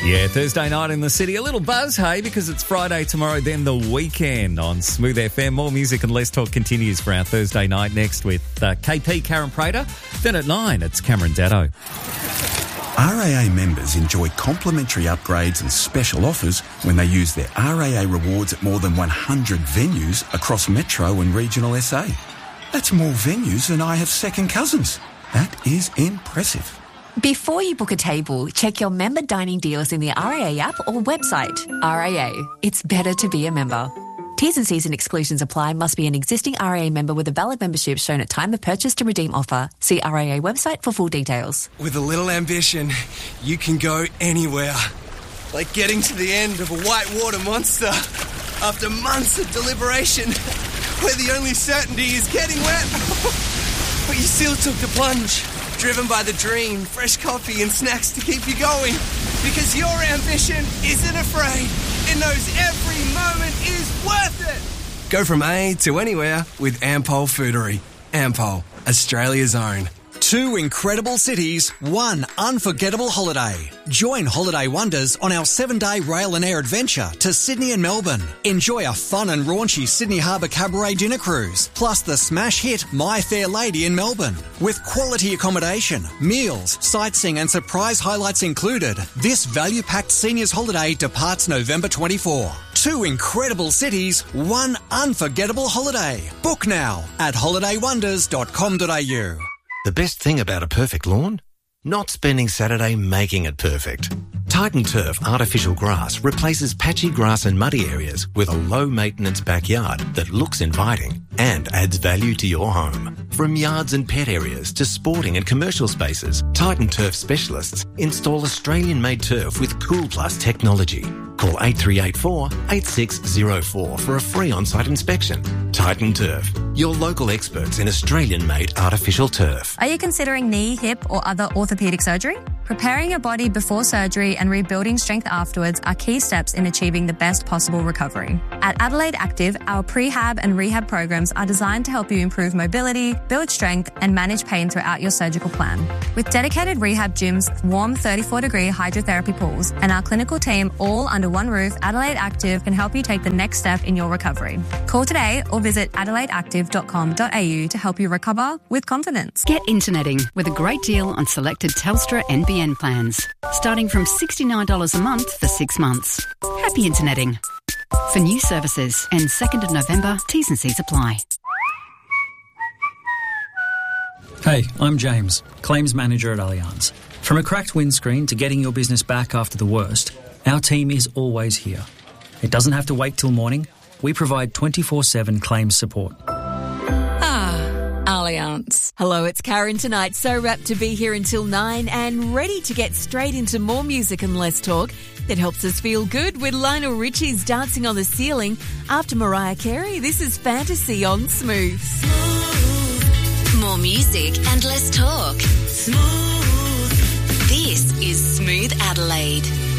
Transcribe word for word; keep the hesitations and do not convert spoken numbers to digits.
Yeah, Thursday night in the city. A little buzz, hey, because it's Friday tomorrow, then the weekend on Smooth F M. More music and less talk continues for our Thursday night next with uh, K P, Karen Prater. Then at nine, it's Cameron Daddo. R A A members enjoy complimentary upgrades and special offers when they use their R A A rewards at more than one hundred venues across Metro and regional S A. That's more venues than I have second cousins. That is impressive. Before you book a table, check your member dining deals in the R A A app or website. R A A, it's better to be a member. T's and C's and exclusions apply. Must be an existing R A A member with a valid membership shown at time of purchase to redeem offer. See R A A website for full details. With a little ambition, you can go anywhere. Like getting to the end of a whitewater monster after months of deliberation, where the only certainty is getting wet. But you still took the plunge. Driven by the dream, fresh coffee and snacks to keep you going. Because your ambition isn't afraid. It knows every moment is worth it. Go from A to anywhere with Ampol Foodery. Ampol, Australia's own. Two incredible cities, one unforgettable holiday. Join Holiday Wonders on our seven-day rail and air adventure to Sydney and Melbourne. Enjoy a fun and raunchy Sydney Harbour Cabaret dinner cruise, plus the smash hit My Fair Lady in Melbourne. With quality accommodation, meals, sightseeing and surprise highlights included, this value-packed seniors holiday departs November twenty-fourth. Two incredible cities, one unforgettable holiday. Book now at holiday wonders dot com dot a u. The best thing about a perfect lawn? Not spending Saturday making it perfect. Titan Turf artificial grass replaces patchy grass and muddy areas with a low-maintenance backyard that looks inviting and adds value to your home. From yards and pet areas to sporting and commercial spaces, Titan Turf specialists install Australian-made turf with Cool Plus technology. Call eight three eight four, eight six zero four for a free on-site inspection. Titan Turf, your local experts in Australian-made artificial turf. Are you considering knee, hip or other orthopaedic surgery? Preparing your body before surgery and rebuilding strength afterwards are key steps in achieving the best possible recovery. At Adelaide Active, our prehab and rehab programs are designed to help you improve mobility, build strength and manage pain throughout your surgical plan. With dedicated rehab gyms, warm thirty-four degree hydrotherapy pools and our clinical team all under one roof, Adelaide Active can help you take the next step in your recovery. Call today or visit adelaide active dot com dot a u to help you recover with confidence. Get interneting with a great deal on selected Telstra N B N plans, starting from sixty-nine dollars a month for six months. Happy interneting. For new services and second of November, T's and C's apply. Hey, I'm James, Claims Manager at Allianz. From a cracked windscreen to getting your business back after the worst, our team is always here. It doesn't have to wait till morning. We provide twenty-four seven claims support. Ah, Allianz. Hello, it's Karen tonight. So wrapped to be here until nine and ready to get straight into more music and less talk that helps us feel good with Lionel Richie's Dancing on the Ceiling. After Mariah Carey, this is Fantasy on Smooth. Smooth. More music and less talk. Smooth. This is Smooth Adelaide.